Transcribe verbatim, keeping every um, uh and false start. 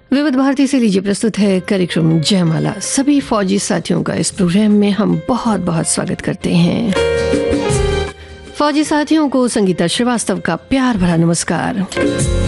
विविध भारती से लीजिए प्रस्तुत है कार्यक्रम जयमाला। सभी फौजी साथियों का इस प्रोग्राम में हम बहुत बहुत स्वागत करते हैं। फौजी साथियों को संगीता श्रीवास्तव का प्यार भरा नमस्कार।